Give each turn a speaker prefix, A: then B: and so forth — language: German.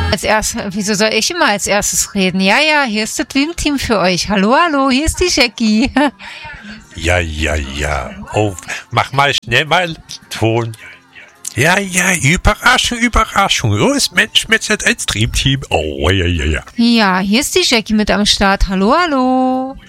A: Wieso soll ich immer als erstes reden? Ja, hier ist das Dream-Team für euch. Hallo, hier ist die Jackie.
B: Ja. Oh, mach mal schnell mal Ton. Ja, Überraschung. Los, Mensch, mit als Dream-Team. Oh, ja.
A: Ja, hier ist die Jackie mit am Start. Hallo.